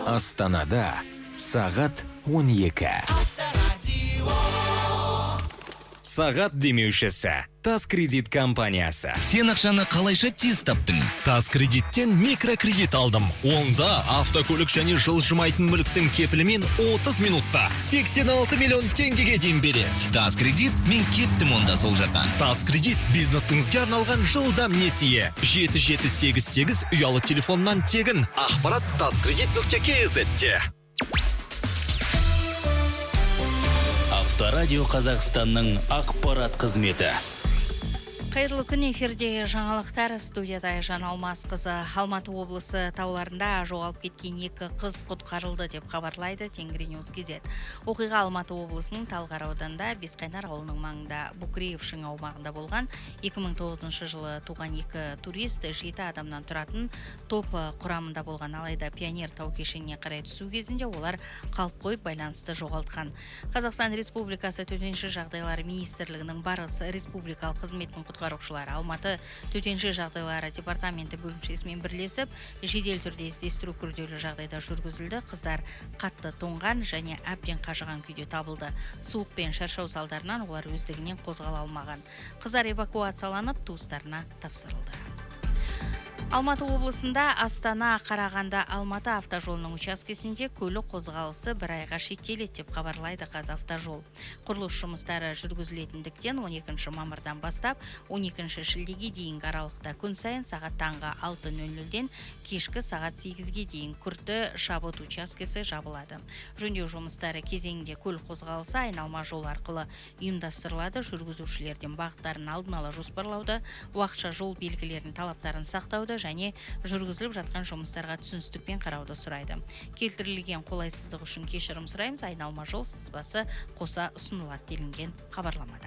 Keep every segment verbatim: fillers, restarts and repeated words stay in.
Астанада сағат он екі. Сағат демеушісі Тас кредит компаниясы. Сен ақшаны қалайша тез таптың? Тас кредиттен микрокредит алдым. Онда автокөлік және жылжымайтын мүліктің кепілімен отыз минутта сексен алты миллион теңгеге дейін береді. Тас кредит, мен кеттім онда сол жақтан. Тас кредит бизнесіңізге арналған жылдам несие. жеті жеті сегіз сегіз ұялы телефоннан тегін. Ақпарат таскредит нүкте кз-те. Авторадио Қазақстанның ақпарат қызметі. Қайырлы күн, эфирде жаңалықтар, студияда Айжан Алмасқызы. Алматы облысы тауларында жоғалып кеткен екі қыз құтқарылды деп хабарлайды Тенгринюс кз. Оқиға Алматы облысының Талғар ауданында Бесқайнар ауылының маңында Букреев шың аумағында болған. екі мың тоғызыншы жылы туған екі турист жеті адамнан тұратын топ құрамында болған, алайда Пионер тау кешеніне қарай түсу кезінде олар қалып қойып байланысты жоғалтқан. Қазақстан Республикасы төтенше жағдайлар министрлігінің Барыс республикалық қызметінің құтқарушылары Алматы төтенше жағдайлары департаменті бөлімшесімен бірлесіп, жедел түрде іздестіру күрделі жағдайда жүргізілді. Қыздар қатты тоңған және әбден қажыған күйде табылды. Суық пен шаршау салдарынан олар өздігінен қозғала алмаған. Қыздар эвакуацияланып, туыстарына тапсырылды. Алматы облысында Астана Қарағанды Алматы автожолының учаскесінде көлік қозғалысы бір айға шектеледі деп хабарлайды Қазавтожол. Құрылыс жұмыстары жүргізілетіндіктен он екінші мамырдан бастап он екінші шілдеге дейінгі аралықта күн сайын сағат таңғы алты нөл нөлден кешкі сағат сегізге дейін күрті шабыт учаскесі жабылады. Жөндеу жұмыстары кезеңінде көлік қозғалысы айналма жол арқылы ұйымдастырылады. Жүргізушілерден бағыттарын алдын ала жоспарлауды, уақытша жол белгілерінің талаптарын сақтауды және жүргізіліп жатқан жұмыстарға түсіністікпен қарауды сұрайды. Келтірілген қолайсыздық үшін кешірім сұраймыз. Айналма жол сызбасы қоса ұсынылады делінген хабарламада.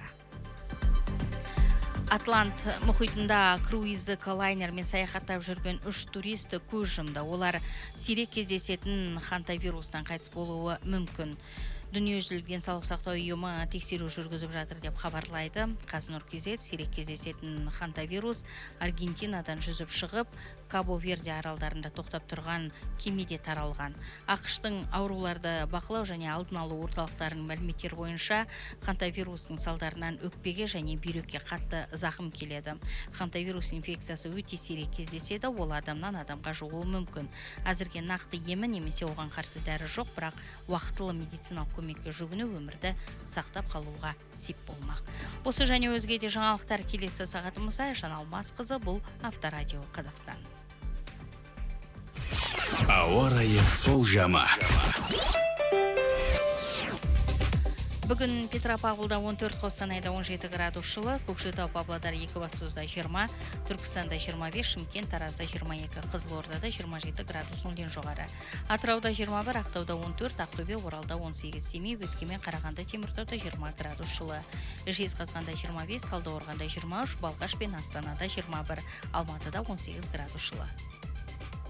Атлант мұхитында круиздік лайнермен саяхаттап жүрген үш турист көз жұмды. Олар сирек кездесетін хантавирустан қайтыс болуы мүмкін. Дүниежүзілік денсаулық сақтау ұйымы тексеру жүргізіп жатыр деп хабарлайды Қазнұр кз. Сирек кездесетін хантавирус Аргентинадан жүзіп шығып, Кабо-Верде аралдарында тоқтап тұрған кемеде таралған. ақш-тың ауруларды бақылау және алдын алу орталықтарының мәліметтері бойынша хантавирустың салдарынан өкпеге және бүйрекке қатты зақым келеді. Хантавирус инфекциясы өте сирек кездеседі, ол адамнан адамға жұғуы мүмкін. Әзірге нақты емі немесе оған қарсы дәрі жоқ, бірақ уақытылы медициналық көмекке жүгіну өмірді сақтап қалуға сеп болмақ. Осы және өзге де жаңалықтар келесі сағатымызда. Айжан Алмасқызы, бұл Авторадио Қазақстан. Ауа райы болжамы. Бүгін Петропавлда он төрт, Қостанайда он жеті градус жылы, Көкшетау, Павлодар, Екібастұзда жиырма, Түркістанда жиырма бес, Шымкент, Таразда жиырма екі, Қызылордада жиырма жеті градус нөлден жоғары. Атырауда жиырма бір, Ақтауда он төрт, Ақтөбе, Оралда он сегіз, Семей, Өскемен, Қарағанды, Теміртауда жиырма градус жылы. Жезқазғанда жиырма бес, Талдықорғанда жиырма үш, Балқаш пен Астанада жиырма бір, Алматыда он сегіз градус жылы.